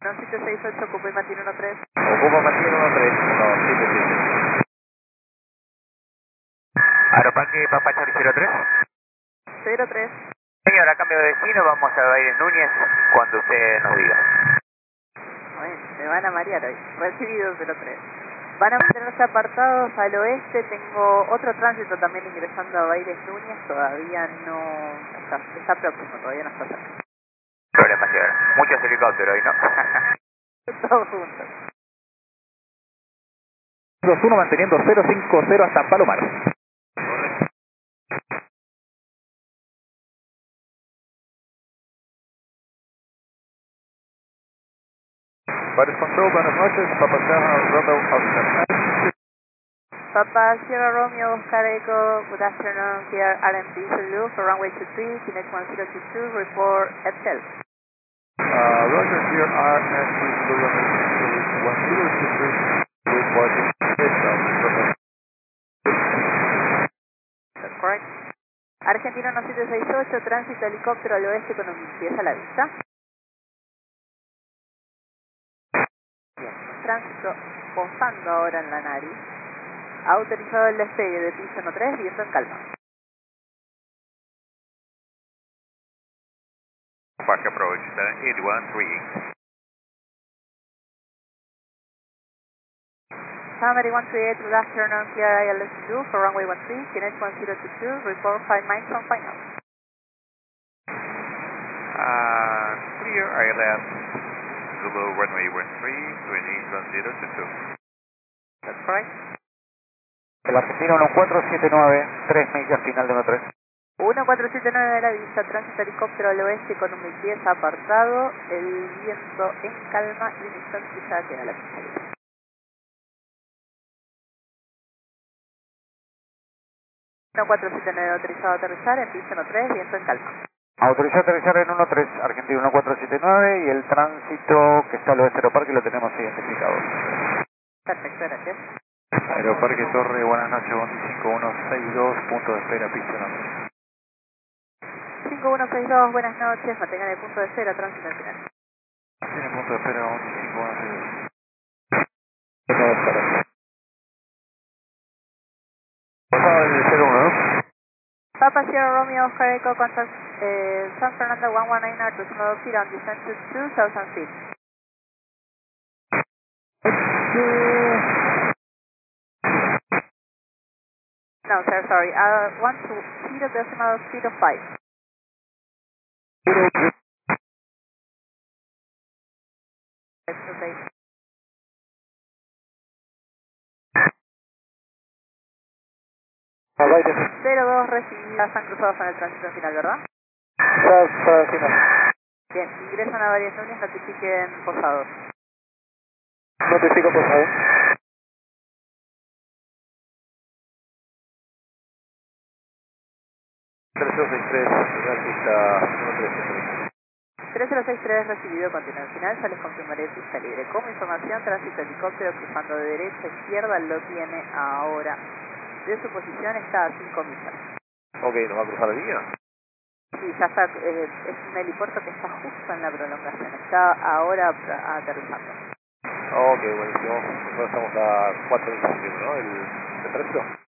768, ocupa y mantiene 13. Ocupa mantiene 13, no, 77. Aeroparque Papa Charlie 03. 03. Señor, a cambio de destino vamos a Baires Núñez cuando usted nos diga. Bueno, me van a marear hoy. Recibido 03. Van a mantenerse apartados al oeste. Tengo otro tránsito también ingresando a Baires Núñez. Todavía no está próximo, todavía no está cerca. Problema, señor. Muchos helicópteros hoy, ¿no? Todos juntos. 21 manteniendo 050 hasta Palomar. Bares Control, buenas noches, Papa Sierra Romeo Oscar. Papa Sierra Romeo Oscar Echo, good afternoon, here RMP Zulu for runway 23, Kinetic 1022, report Excel. Roger, here RMP Zulu 1023, reporting Excel. That's correct. Argentina 1768, tránsito helicóptero al oeste con un limpieza a la vista. Bien, tránsito posando ahora en la nariz. Ha autorizado el despegue de piso 13, viento en calma. Park approach 7813. Summary 138, good afternoon, here ILS 2 for runway 13, Kinetic 1022, report 5 miles from final. Clear ILS Zulu runway 13, Kinetic 1022. That's correct. El argentino 1479, 3 millas final de 13. 1479 de la vista, tránsito helicóptero al oeste con un limpieza apartado, el viento en calma y un instante ya tiene la pista libre. 1479 autorizado a aterrizar en piso 13, viento en calma. Autorizado a aterrizar en 13, argentino 1479 y el tránsito que está al oeste del aeroparque lo tenemos identificado. Perfecto, gracias. Aeroparque Torre, buenas noches, 25162, punto de espera, pista 5162, buenas noches, mantengan el punto de cero, tránsito al final. Tiene punto de espera, 25162. Pasado el 01, ¿no? Papa Sierra Romeo Oscar Echo, contact San Fernando 119 to feet on descent to 2000 feet. No, sir, sorry. 1 to 0.0 feet of 5. Okay. 02 recibidas, están cruzados en el tránsito final, ¿verdad? Bien, ingresan a varias líneas, notifiquen posados. Notifico posado. Pista 3063 recibido, continúa al final, ya les confirmaré pista libre. Como información, tránsito helicóptero cruzando de derecha a izquierda, lo tiene ahora. De su posición está a 5 millas. Ok, ¿nos va a cruzar la línea? Sí, ya está, es un helipuerto que está justo en la prolongación, está ahora aterrizando. Ok, buenísimo. Nosotros estamos a 4 millas, ¿no? El tránsito.